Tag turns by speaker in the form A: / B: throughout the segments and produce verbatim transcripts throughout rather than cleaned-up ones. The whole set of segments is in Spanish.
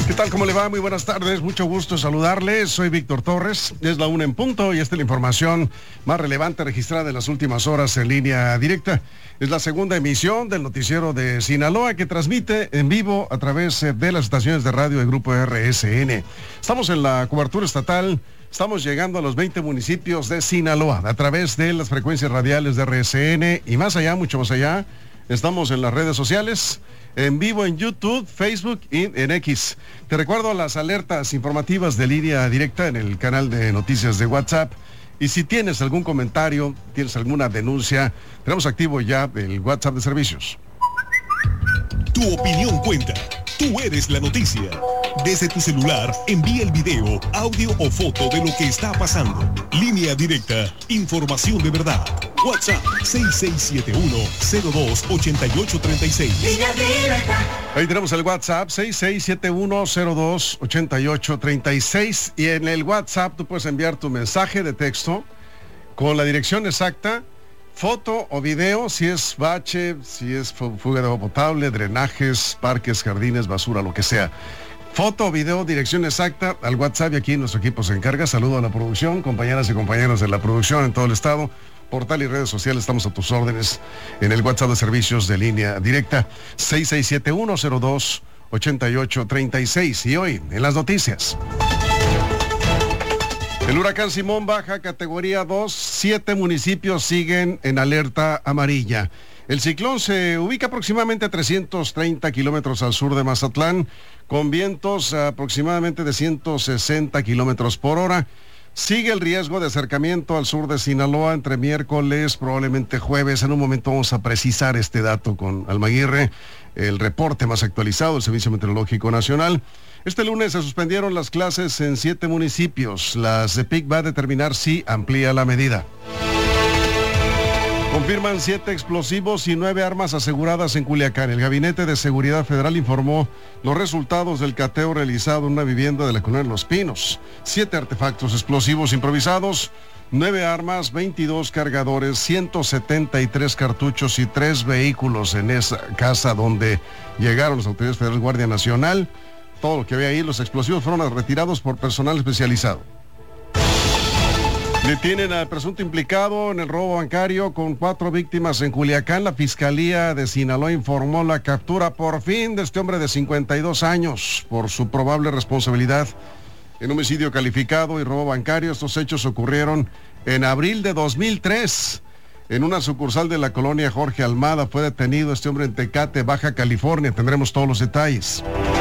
A: ¿Qué tal? ¿Cómo le va? Muy buenas tardes, mucho gusto saludarles. Soy Víctor Torres, es la una en punto y esta es la información más relevante registrada en las últimas horas en línea directa. Es la segunda emisión del noticiero de Sinaloa que transmite en vivo a través de las estaciones de radio del Grupo R S N. Estamos en la cobertura estatal, estamos llegando a los veinte municipios de Sinaloa a través de las frecuencias radiales de R S N y más allá, mucho más allá. Estamos en las redes sociales, en vivo en YouTube, Facebook y en X. Te recuerdo las alertas informativas de línea directa en el canal de noticias de WhatsApp. Y si tienes algún comentario, tienes alguna denuncia, tenemos activo ya el WhatsApp de servicios.
B: Tu opinión cuenta. Tú eres la noticia. Desde tu celular, envía el video, audio o foto de lo que está pasando. Línea directa, información de verdad. WhatsApp seis seis siete uno, cero dos, ocho ocho tres seis. Línea directa.
A: Ahí tenemos el WhatsApp seis seis siete uno, cero dos, ocho ocho tres seis. Y en el WhatsApp tú puedes enviar tu mensaje de texto con la dirección exacta, foto o video, si es bache, si es fuga de agua potable, drenajes, parques, jardines, basura, lo que sea. Foto, video, dirección exacta al WhatsApp y aquí nuestro equipo se encarga. Saludo a la producción, compañeras y compañeros de la producción en todo el estado. Portal y redes sociales, estamos a tus órdenes en el WhatsApp de servicios de línea directa seis seis siete uno, cero dos, ocho ocho tres seis. Y hoy, en las noticias. El huracán Simón baja categoría dos, siete municipios siguen en alerta amarilla. El ciclón se ubica aproximadamente a trescientos treinta kilómetros al sur de Mazatlán, con vientos aproximadamente de ciento sesenta kilómetros por hora. Sigue el riesgo de acercamiento al sur de Sinaloa entre miércoles, probablemente jueves. En un momento vamos a precisar este dato con Alma Aguirre, el reporte más actualizado del Servicio Meteorológico Nacional. Este lunes se suspendieron las clases en siete municipios. La CEPIC va a determinar si amplía la medida. Confirman siete explosivos y nueve armas aseguradas en Culiacán. El Gabinete de Seguridad Federal informó los resultados del cateo realizado en una vivienda de la colonia Los Pinos. Siete artefactos explosivos improvisados, nueve armas, veintidós cargadores, ciento setenta y tres cartuchos y tres vehículos en esa casa donde llegaron las autoridades federales, Guardia Nacional. Todo lo que había ahí, los explosivos fueron retirados por personal especializado. Detienen al presunto implicado en el robo bancario con cuatro víctimas en Culiacán. La Fiscalía de Sinaloa informó la captura por fin de este hombre de cincuenta y dos años por su probable responsabilidad en homicidio calificado y robo bancario. Estos hechos ocurrieron en abril de dos mil tres. En una sucursal de la colonia Jorge Almada fue detenido este hombre en Tecate, Baja California. Tendremos todos los detalles.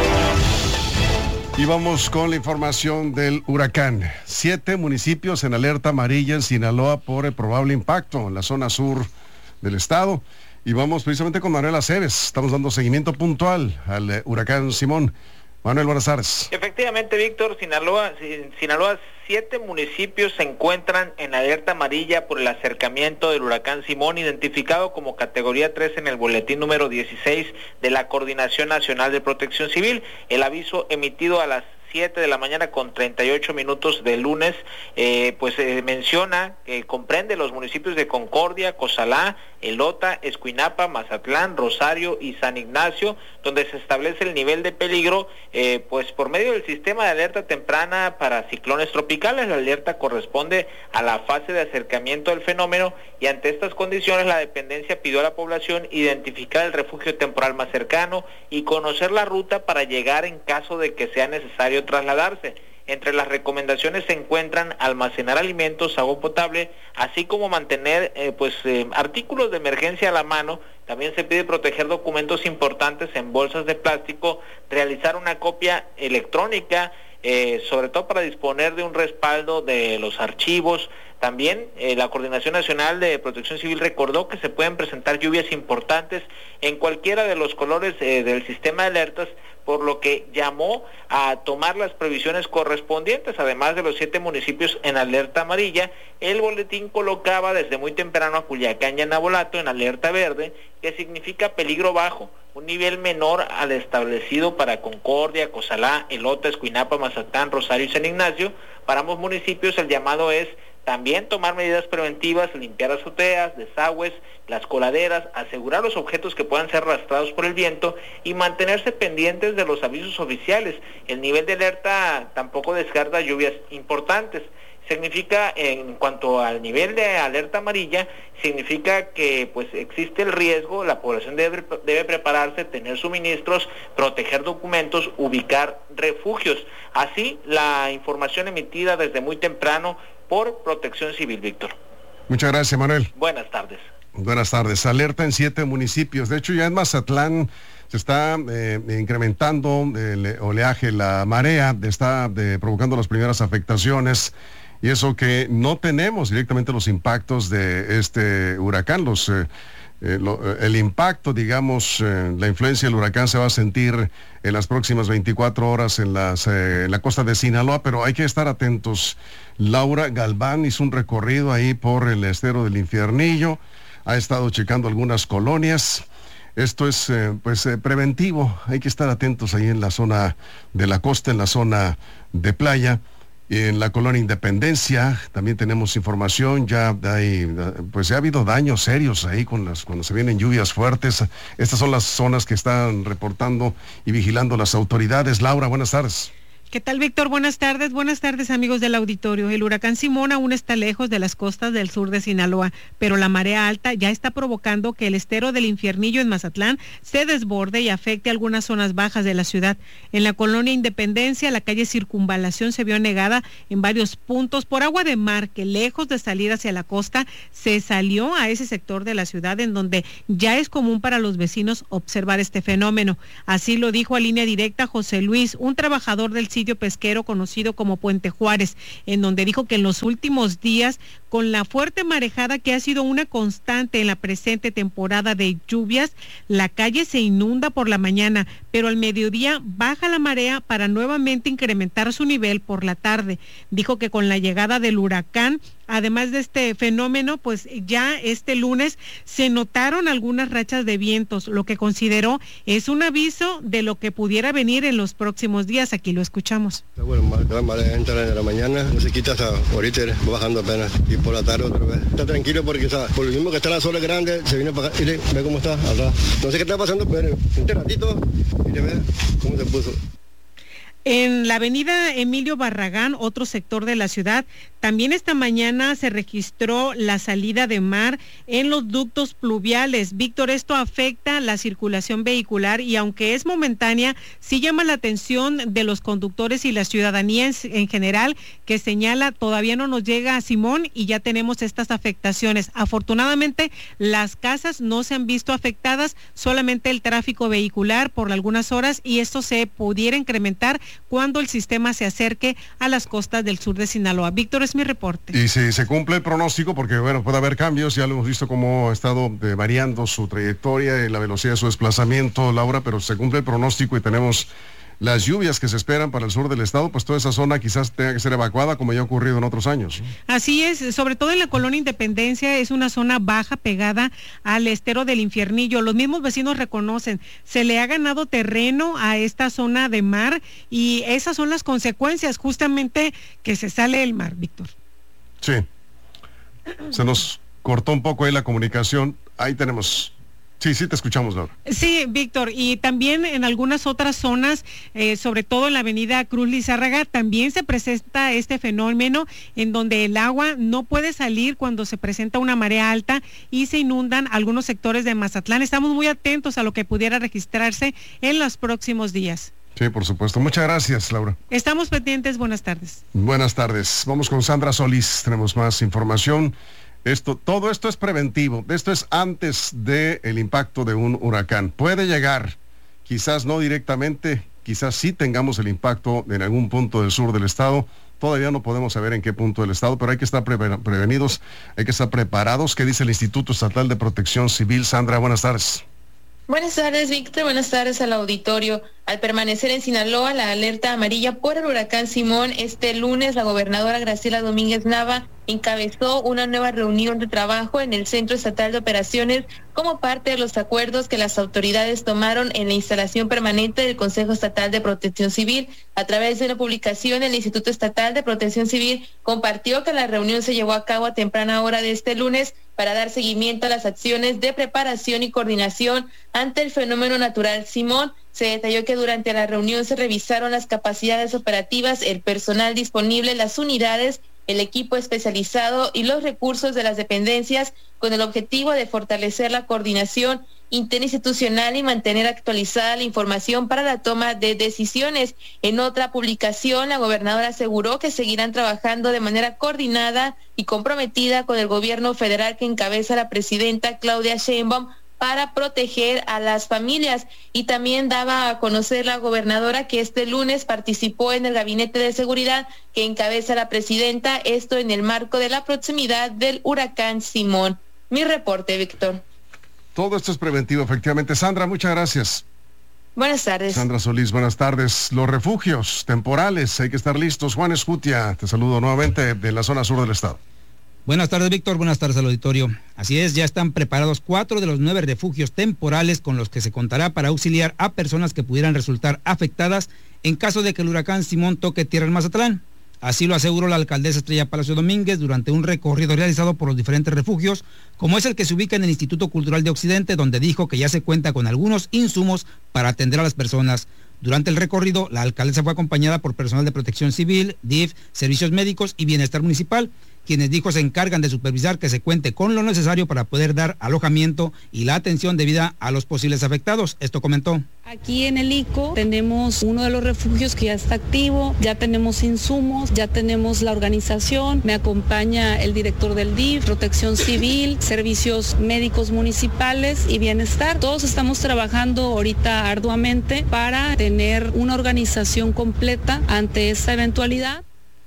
A: Y vamos con la información del huracán. Siete municipios en alerta amarilla en Sinaloa por el probable impacto en la zona sur del estado. Y vamos precisamente con Manuel Aceves. Estamos dando seguimiento puntual al eh, huracán Simón. Manuel, buenas tardes.
C: Efectivamente, Víctor, Sinaloa, Sinaloa, siete municipios se encuentran en alerta amarilla por el acercamiento del huracán Simón, identificado como categoría tres en el boletín número dieciséis de la Coordinación Nacional de Protección Civil. El aviso emitido a las siete de la mañana con treinta y ocho minutos del lunes, eh, pues eh, menciona que comprende los municipios de Concordia, Cozalá, Elota, Escuinapa, Mazatlán, Rosario y San Ignacio, donde se establece el nivel de peligro, eh, pues por medio del sistema de alerta temprana para ciclones tropicales. La alerta corresponde a la fase de acercamiento del fenómeno y ante estas condiciones la dependencia pidió a la población identificar el refugio temporal más cercano y conocer la ruta para llegar en caso de que sea necesario trasladarse. Entre las recomendaciones se encuentran almacenar alimentos, agua potable, así como mantener eh, pues eh, artículos de emergencia a la mano. También se pide proteger documentos importantes en bolsas de plástico, realizar una copia electrónica, eh, sobre todo para disponer de un respaldo de los archivos. También eh, la Coordinación Nacional de Protección Civil recordó que se pueden presentar lluvias importantes en cualquiera de los colores eh, del sistema de alertas, por lo que llamó a tomar las previsiones correspondientes. Además de los siete municipios en alerta amarilla, el boletín colocaba desde muy temprano a Culiacán y a Navolato en alerta verde, que significa peligro bajo, un nivel menor al establecido para Concordia, Cozalá, Elota, Escuinapa, Mazatlán, Rosario y San Ignacio. Para ambos municipios el llamado es También tomar medidas preventivas, limpiar azoteas, desagües, las coladeras, asegurar los objetos que puedan ser arrastrados por el viento y mantenerse pendientes de los avisos oficiales. El nivel de alerta tampoco descarta lluvias importantes. Significa, en cuanto al nivel de alerta amarilla, significa que pues existe el riesgo, la población debe, debe prepararse, tener suministros, proteger documentos, ubicar refugios. Así, la información emitida desde muy temprano por Protección Civil, Víctor.
A: Muchas gracias, Manuel.
C: Buenas tardes.
A: Buenas tardes. Alerta en siete municipios. De hecho, ya en Mazatlán se está eh, incrementando el oleaje, la marea está de, provocando las primeras afectaciones. Y eso que no tenemos directamente los impactos de este huracán. Los, eh, eh, lo, el impacto, digamos, eh, la influencia del huracán se va a sentir en las próximas veinticuatro horas en, las, eh, en la costa de Sinaloa, pero hay que estar atentos. Laura Galván hizo un recorrido ahí por el estero del Infiernillo, ha estado checando algunas colonias. Esto es eh, pues eh, preventivo, hay que estar atentos ahí en la zona de la costa, en la zona de playa. En la colonia Independencia también tenemos información, ya hay, pues ya ha habido daños serios ahí con las, cuando se vienen lluvias fuertes. Estas son las zonas que están reportando y vigilando las autoridades. Laura, buenas tardes.
D: ¿Qué tal, Víctor? Buenas tardes. Buenas tardes, amigos del auditorio. El huracán Simón aún está lejos de las costas del sur de Sinaloa, pero la marea alta ya está provocando que el estero del Infiernillo en Mazatlán se desborde y afecte algunas zonas bajas de la ciudad. En la colonia Independencia, la calle Circunvalación se vio anegada en varios puntos por agua de mar que, lejos de salir hacia la costa, se salió a ese sector de la ciudad en donde ya es común para los vecinos observar este fenómeno. Así lo dijo a Línea Directa José Luis, un trabajador del sitio pesquero conocido como Puente Juárez, en donde dijo que en los últimos días, con la fuerte marejada que ha sido una constante en la presente temporada de lluvias, la calle se inunda por la mañana, pero al mediodía baja la marea para nuevamente incrementar su nivel por la tarde. Dijo que con la llegada del huracán, además de este fenómeno, pues ya este lunes se notaron algunas rachas de vientos, lo que consideró es un aviso de lo que pudiera venir en los próximos días. Aquí lo escuchamos.
E: Bueno, la marea entra en la mañana, no se quita hasta ahorita, va bajando apenas, y por la tarde otra vez. Está tranquilo porque ¿sabes? Por lo mismo que está la sola grande, se viene para acá, y ve cómo está, atrás. No sé qué está pasando, pero un ratito, y ve cómo se puso.
D: En la avenida Emilio Barragán, otro sector de la ciudad, también esta mañana se registró la salida de mar en los ductos pluviales. Víctor, esto afecta la circulación vehicular y aunque es momentánea, sí llama la atención de los conductores y la ciudadanía en, en general, que señala todavía no nos llega a Simón y ya tenemos estas afectaciones. Afortunadamente, las casas no se han visto afectadas, solamente el tráfico vehicular por algunas horas, y esto se pudiera incrementar cuando el sistema se acerque a las costas del sur de Sinaloa. Víctor, es mi reporte.
A: Y si se cumple el pronóstico, porque bueno, puede haber cambios, ya lo hemos visto cómo ha estado eh, variando su trayectoria y la velocidad de su desplazamiento, Laura, pero se cumple el pronóstico y tenemos las lluvias que se esperan para el sur del estado, pues toda esa zona quizás tenga que ser evacuada como ya ha ocurrido en otros años.
D: Así es, sobre todo en la colonia Independencia, es una zona baja pegada al estero del Infiernillo. Los mismos vecinos reconocen, se le ha ganado terreno a esta zona de mar y esas son las consecuencias justamente que se sale el mar, Víctor.
A: Sí, se nos cortó un poco ahí la comunicación, ahí tenemos... Sí, sí, te escuchamos, Laura.
D: Sí, Víctor, y también en algunas otras zonas, eh, sobre todo en la avenida Cruz Lizárraga, también se presenta este fenómeno en donde el agua no puede salir cuando se presenta una marea alta y se inundan algunos sectores de Mazatlán. Estamos muy atentos a lo que pudiera registrarse en los próximos días.
A: Sí, por supuesto. Muchas gracias, Laura.
D: Estamos pendientes. Buenas tardes.
A: Buenas tardes. Vamos con Sandra Solís. Tenemos más información. Esto, todo esto es preventivo, esto es antes del impacto de un huracán. Puede llegar, quizás no directamente, quizás sí tengamos el impacto en algún punto del sur del estado. Todavía no podemos saber en qué punto del estado, pero hay que estar pre prevenidos, hay que estar preparados. ¿Qué dice el Instituto Estatal de Protección Civil? Sandra, buenas tardes.
F: Buenas tardes, Víctor. Buenas tardes al auditorio. Al permanecer en Sinaloa la alerta amarilla por el huracán Simón, este lunes la gobernadora Graciela Domínguez Nava encabezó una nueva reunión de trabajo en el Centro Estatal de Operaciones como parte de los acuerdos que las autoridades tomaron en la instalación permanente del Consejo Estatal de Protección Civil. A través de una publicación, el Instituto Estatal de Protección Civil compartió que la reunión se llevó a cabo a temprana hora de este lunes para dar seguimiento a las acciones de preparación y coordinación ante el fenómeno natural Simón. Se detalló que durante la reunión se revisaron las capacidades operativas, el personal disponible, las unidades, el equipo especializado y los recursos de las dependencias con el objetivo de fortalecer la coordinación interinstitucional y mantener actualizada la información para la toma de decisiones. En otra publicación, la gobernadora aseguró que seguirán trabajando de manera coordinada y comprometida con el gobierno federal que encabeza la presidenta Claudia Sheinbaum para proteger a las familias. Y también daba a conocer la gobernadora que este lunes participó en el gabinete de seguridad que encabeza la presidenta, esto en el marco de la proximidad del huracán Simón. Mi reporte, Víctor.
A: Todo esto es preventivo, efectivamente. Sandra, muchas gracias.
F: Buenas tardes.
A: Sandra Solís, buenas tardes. Los refugios temporales, hay que estar listos. Juan Escutia, te saludo nuevamente de la zona sur del estado.
G: Buenas tardes, Víctor. Buenas tardes al auditorio. Así es, ya están preparados cuatro de los nueve refugios temporales con los que se contará para auxiliar a personas que pudieran resultar afectadas en caso de que el huracán Simón toque tierra en Mazatlán. Así lo aseguró la alcaldesa Estrella Palacio Domínguez durante un recorrido realizado por los diferentes refugios, como es el que se ubica en el Instituto Cultural de Occidente, donde dijo que ya se cuenta con algunos insumos para atender a las personas. Durante el recorrido, la alcaldesa fue acompañada por personal de Protección Civil, D I F, Servicios Médicos y Bienestar Municipal, quienes dijo se encargan de supervisar que se cuente con lo necesario para poder dar alojamiento y la atención debida a los posibles afectados. Esto comentó.
H: Aquí en el I C O tenemos uno de los refugios que ya está activo, ya tenemos insumos, ya tenemos la organización, me acompaña el director del D I F, Protección Civil, Servicios Médicos Municipales y Bienestar. Todos estamos trabajando ahorita arduamente para tener una organización completa ante esta eventualidad.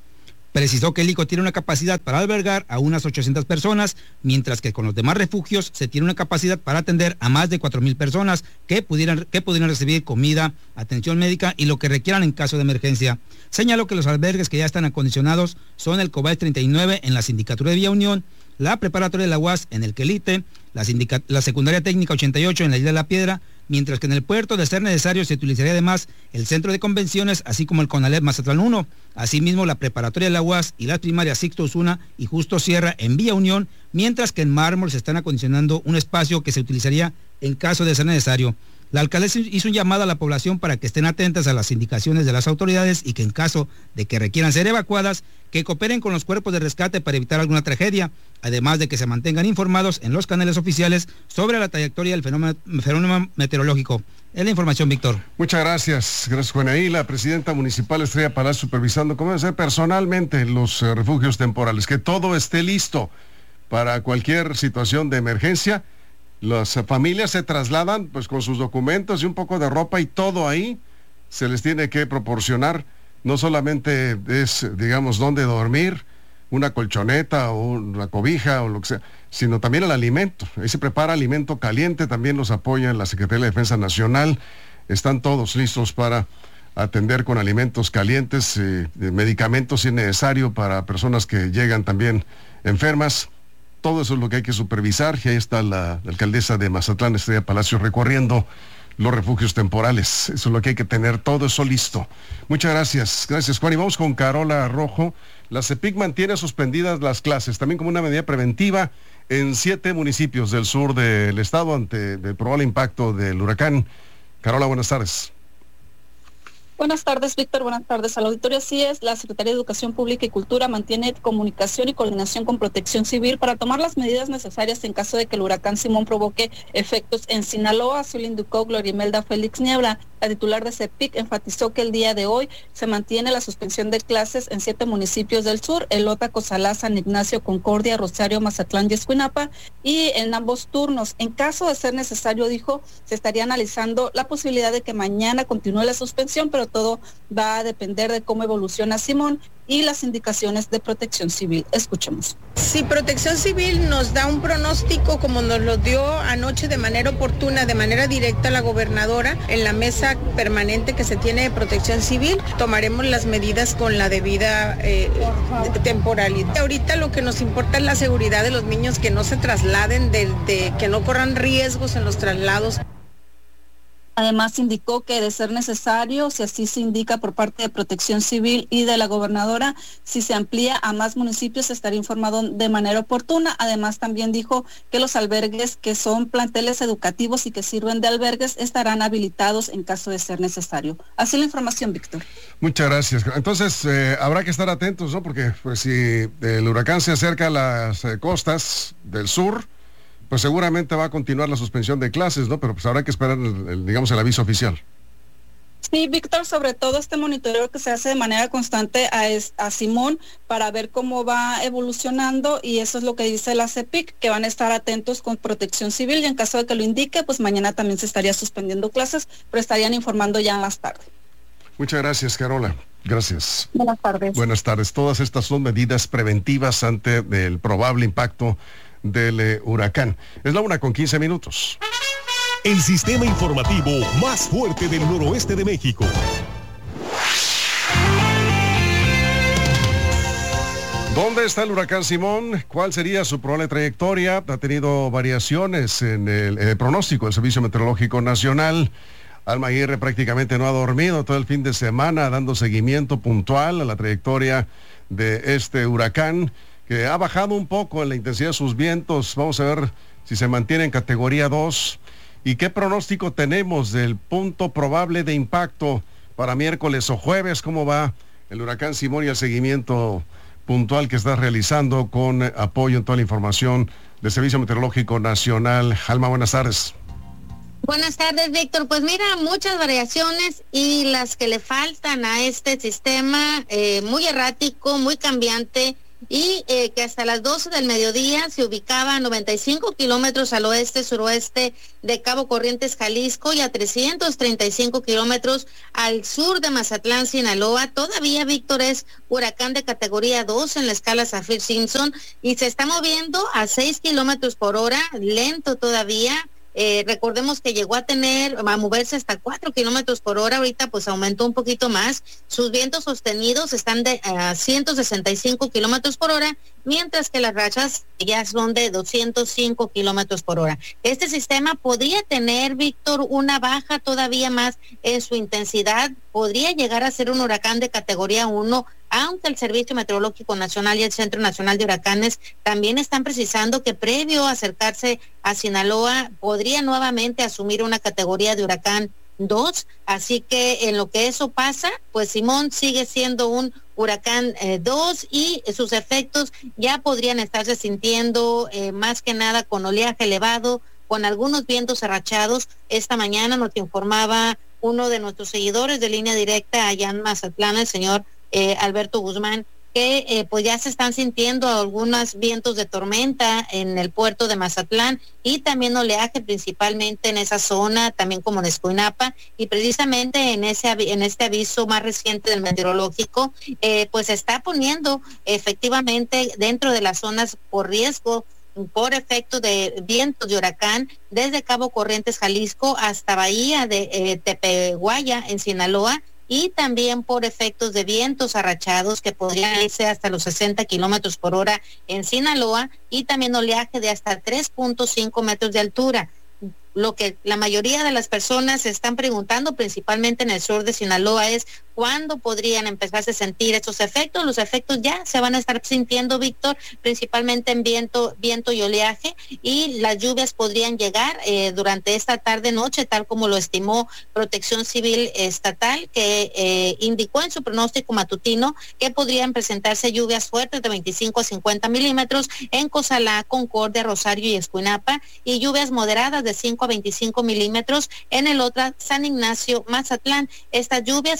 G: Precisó que el I C O tiene una capacidad para albergar a unas ochocientas personas, mientras que con los demás refugios se tiene una capacidad para atender a más de cuatro mil personas que pudieran, que pudieran recibir comida, atención médica y lo que requieran en caso de emergencia. Señaló que los albergues que ya están acondicionados son el Cobay treinta y nueve en la Sindicatura de Villa Unión, la Preparatoria de la U A S en el Quelite, la, sindica, la Secundaria Técnica ochenta y ocho en la Isla de la Piedra, mientras que en el puerto, de ser necesario, se utilizaría además el Centro de Convenciones, así como el CONALEP Mazatlán uno. Asimismo, la Preparatoria de la U A S y las primarias Sixto Osuna y Justo Sierra en Villa Unión, mientras que en Mármol se están acondicionando un espacio que se utilizaría en caso de ser necesario. La alcaldesa hizo un llamado a la población para que estén atentas a las indicaciones de las autoridades y que en caso de que requieran ser evacuadas, que cooperen con los cuerpos de rescate para evitar alguna tragedia, además de que se mantengan informados en los canales oficiales sobre la trayectoria del fenómeno, fenómeno meteorológico. Es la información, Víctor.
A: Muchas gracias. Gracias, Juan. Ahí la presidenta municipal Estrella Palacio supervisando, como debe ser, personalmente los eh, refugios temporales, que todo esté listo para cualquier situación de emergencia. Las familias se trasladan pues con sus documentos y un poco de ropa y todo ahí se les tiene que proporcionar. No solamente es, digamos, dónde dormir, una colchoneta o una cobija o lo que sea, sino también el alimento. Ahí se prepara alimento caliente, también los apoya la Secretaría de Defensa Nacional. Están todos listos para atender con alimentos calientes, eh, medicamentos si es necesario para personas que llegan también enfermas. Todo eso es lo que hay que supervisar, y ahí está la, la alcaldesa de Mazatlán, Estrella Palacio, recorriendo los refugios temporales. Eso es lo que hay que tener, todo eso listo. Muchas gracias. Gracias, Juan. Y vamos con Carola Rojo. La CEPIC mantiene suspendidas las clases, también como una medida preventiva, en siete municipios del sur del estado ante el probable impacto del huracán. Carola, buenas tardes.
I: Buenas tardes, Víctor. Buenas tardes al auditorio. Así es, la Secretaría de Educación Pública y Cultura mantiene comunicación y coordinación con Protección Civil para tomar las medidas necesarias en caso de que el huracán Simón provoque efectos en Sinaloa. Así lo indicó Gloria Imelda Félix Niebla. La titular de CEPIC enfatizó que el día de hoy se mantiene la suspensión de clases en siete municipios del sur: Elota, Cozalá, San Ignacio, Concordia, Rosario, Mazatlán y Escuinapa, y en ambos turnos. En caso de ser necesario, dijo, se estaría analizando la posibilidad de que mañana continúe la suspensión, pero todo va a depender de cómo evoluciona Simón y las indicaciones de Protección Civil. Escuchemos.
J: Si Protección Civil nos da un pronóstico como nos lo dio anoche de manera oportuna, de manera directa la gobernadora, en la mesa permanente que se tiene de Protección Civil, tomaremos las medidas con la debida eh, temporalidad. Ahorita lo que nos importa es la seguridad de los niños, que no se trasladen, de, de que no corran riesgos en los traslados.
I: Además, indicó que de ser necesario, si así se indica por parte de Protección Civil y de la gobernadora, si se amplía a más municipios, estará informado de manera oportuna. Además, también dijo que los albergues que son planteles educativos y que sirven de albergues estarán habilitados en caso de ser necesario. Así la información, Víctor.
A: Muchas gracias. Entonces, eh, habrá que estar atentos, ¿no? Porque pues si el huracán se acerca a las eh, costas del sur, pues seguramente va a continuar la suspensión de clases, ¿no? Pero pues habrá que esperar, el, el, digamos, el aviso oficial.
I: Sí, Víctor, sobre todo este monitoreo que se hace de manera constante a, a Simón para ver cómo va evolucionando, y eso es lo que dice la CEPIC, que van a estar atentos con Protección Civil, y en caso de que lo indique, pues mañana también se estaría suspendiendo clases, pero estarían informando ya en las tardes.
A: Muchas gracias, Carola. Gracias.
I: Buenas tardes.
A: Buenas tardes. Todas estas son medidas preventivas ante el probable impacto del eh, huracán. Es la una con quince minutos.
B: El sistema informativo más fuerte del noroeste de México.
A: ¿Dónde está el huracán Simón? ¿Cuál sería su probable trayectoria? Ha tenido variaciones en el, en el pronóstico del Servicio Meteorológico Nacional. Alma Aguirre prácticamente no ha dormido todo el fin de semana, dando seguimiento puntual a la trayectoria de este huracán, que ha bajado un poco en la intensidad de sus vientos. Vamos a ver si se mantiene en categoría dos. ¿Y qué pronóstico tenemos del punto probable de impacto para miércoles o jueves? ¿Cómo va el huracán Simón y el seguimiento puntual que está realizando con apoyo en toda la información del Servicio Meteorológico Nacional? Alma, buenas tardes.
K: Buenas tardes, Víctor. Pues mira, muchas variaciones, y las que le faltan a este sistema, eh, muy errático, muy cambiante, y eh, que hasta las doce del mediodía se ubicaba a noventa y cinco kilómetros al oeste-suroeste de Cabo Corrientes, Jalisco, y a trescientos treinta y cinco kilómetros al sur de Mazatlán, Sinaloa. Todavía, Víctor, es huracán de categoría dos en la escala Saffir-Simpson, y se está moviendo a seis kilómetros por hora, lento todavía. Eh, recordemos que llegó a tener, a moverse hasta cuatro kilómetros por hora, ahorita pues aumentó un poquito más. Sus vientos sostenidos están de a uh, ciento sesenta y cinco kilómetros por hora, mientras que las rachas ya son de doscientos cinco kilómetros por hora. Este sistema podría tener, Víctor, una baja todavía más en su intensidad, podría llegar a ser un huracán de categoría uno, aunque el Servicio Meteorológico Nacional y el Centro Nacional de Huracanes también están precisando que previo a acercarse a Sinaloa podría nuevamente asumir una categoría de huracán dos, así que en lo que eso pasa, pues Simón sigue siendo un huracán dos, eh, y sus efectos ya podrían estarse sintiendo eh, más que nada con oleaje elevado, con algunos vientos arrachados. Esta mañana nos informaba uno de nuestros seguidores de Línea Directa allá en Mazatlán, el señor Eh, Alberto Guzmán, que eh, pues ya se están sintiendo algunos vientos de tormenta en el puerto de Mazatlán, y también oleaje principalmente en esa zona, también como en Escuinapa, y precisamente en ese en este aviso más reciente del meteorológico, eh, pues se está poniendo efectivamente dentro de las zonas por riesgo por efecto de vientos de huracán desde Cabo Corrientes, Jalisco, hasta Bahía de eh, Tepehuaya en Sinaloa, y también por efectos de vientos arrachados que podrían irse hasta los sesenta kilómetros por hora en Sinaloa, y también oleaje de hasta tres punto cinco metros de altura. Lo que la mayoría de las personas se están preguntando, principalmente en el sur de Sinaloa, es cuándo podrían empezarse a sentir estos efectos. Los efectos ya se van a estar sintiendo, Víctor, principalmente en viento, viento y oleaje, y las lluvias podrían llegar eh, durante esta tarde-noche, tal como lo estimó Protección Civil Estatal, que eh, indicó en su pronóstico matutino que podrían presentarse lluvias fuertes de veinticinco a cincuenta milímetros en Cozalá, Concordia, Rosario y Escuinapa, y lluvias moderadas de cinco a veinticinco milímetros en el otro San Ignacio, Mazatlán. Estas lluvias podrían ir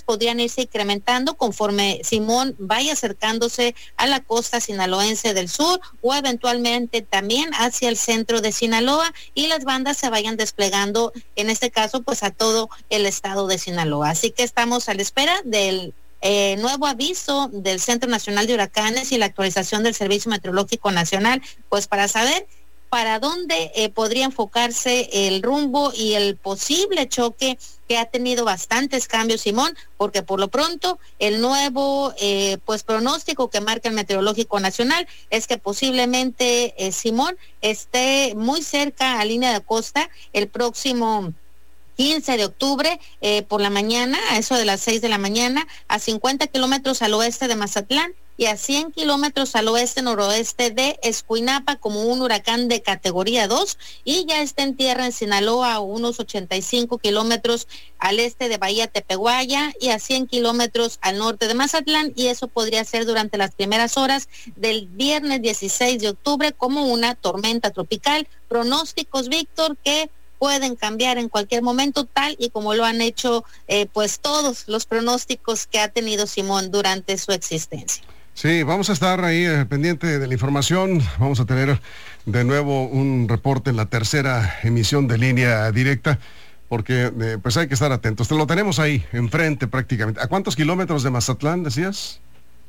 K: irse incrementando conforme Simón vaya acercándose a la costa sinaloense del sur o eventualmente también hacia el centro de Sinaloa y las bandas se vayan desplegando, en este caso, pues a todo el estado de Sinaloa. Así que estamos a la espera del Eh, nuevo aviso del Centro Nacional de Huracanes y la actualización del Servicio Meteorológico Nacional, pues para saber para dónde eh, podría enfocarse el rumbo y el posible choque que ha tenido bastantes cambios, Simón, porque por lo pronto el nuevo eh, pues pronóstico que marca el Meteorológico Nacional es que posiblemente eh, Simón esté muy cerca a línea de costa el próximo quince de octubre eh, por la mañana, a eso de las seis de la mañana, a cincuenta kilómetros al oeste de Mazatlán y a cien kilómetros al oeste noroeste de Escuinapa como un huracán de categoría dos, y ya está en tierra en Sinaloa a unos ochenta y cinco kilómetros al este de Bahía Tepehuaya y a cien kilómetros al norte de Mazatlán, y eso podría ser durante las primeras horas del viernes dieciséis de octubre como una tormenta tropical. Pronósticos, Víctor, que pueden cambiar en cualquier momento, tal y como lo han hecho eh, pues todos los pronósticos que ha tenido Simón durante su existencia.
A: Sí, vamos a estar ahí eh, pendiente de la información. Vamos a tener de nuevo un reporte en la tercera emisión de Línea Directa, porque eh, pues hay que estar atentos. Te lo tenemos ahí, enfrente prácticamente. ¿A cuántos kilómetros de Mazatlán decías?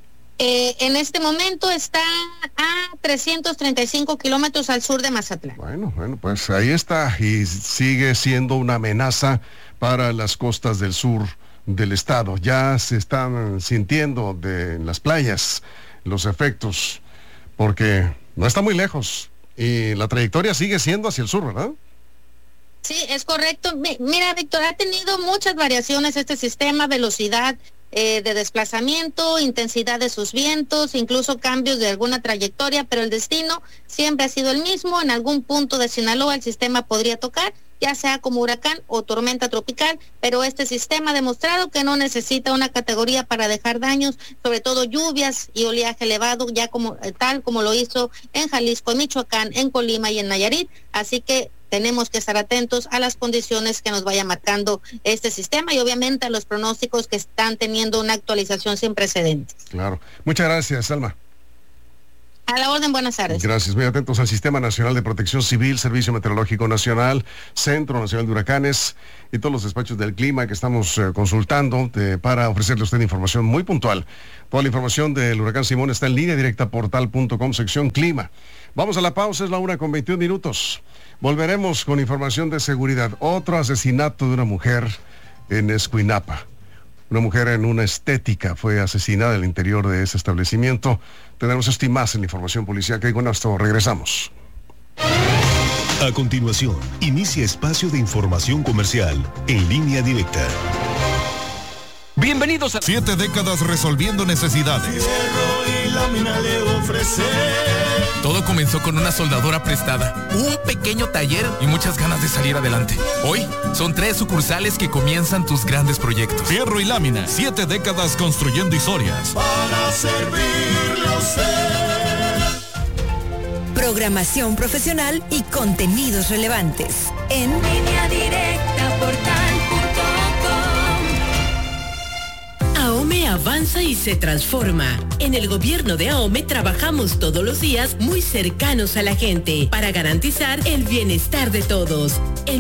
K: Eh, en este momento está a trescientos treinta y cinco kilómetros al sur de Mazatlán.
A: Bueno, bueno, pues ahí está, y sigue siendo una amenaza para las costas del sur del estado. Ya se están sintiendo de, en las playas los efectos, porque no está muy lejos y la trayectoria sigue siendo hacia el sur, ¿verdad?
K: Sí, es correcto. Mira, Víctor, ha tenido muchas variaciones este sistema, velocidad Eh, de desplazamiento, intensidad de sus vientos, incluso cambios de alguna trayectoria, pero el destino siempre ha sido el mismo. En algún punto de Sinaloa el sistema podría tocar, ya sea como huracán o tormenta tropical, pero este sistema ha demostrado que no necesita una categoría para dejar daños, sobre todo lluvias y oleaje elevado, ya como eh, tal como lo hizo en Jalisco, en Michoacán, en Colima y en Nayarit. Así que tenemos que estar atentos a las condiciones que nos vaya marcando este sistema y obviamente a los pronósticos que están teniendo una actualización sin precedentes.
A: Claro. Muchas gracias, Alma.
K: A la orden, buenas tardes.
A: Gracias. Muy atentos al Sistema Nacional de Protección Civil, Servicio Meteorológico Nacional, Centro Nacional de Huracanes y todos los despachos del clima que estamos eh, consultando eh, para ofrecerle a usted información muy puntual. Toda la información del huracán Simón está en línea directa portal punto com, sección clima. Vamos a la pausa, es la una con veintiún minutos. Volveremos con información de seguridad. Otro asesinato de una mujer en Escuinapa. Una mujer en una estética fue asesinada en el interior de ese establecimiento. Tendremos esto y más en la información policial, que con esto regresamos.
B: A continuación, inicia espacio de información comercial en Línea Directa.
L: Bienvenidos a
M: Siete décadas resolviendo necesidades.
N: Hierro y lámina le ofrece.
L: Todo comenzó con una soldadora prestada, un pequeño taller y muchas ganas de salir adelante. Hoy son tres sucursales que comienzan tus grandes proyectos.
M: Fierro y lámina, siete décadas construyendo historias.
N: Para servirle a usted.
O: Programación profesional y contenidos relevantes en
P: Línea Directa portal punto com. AOME avanza y se transforma. En el gobierno de AOME trabajamos todos los días muy cercanos a la gente para garantizar el bienestar de todos. En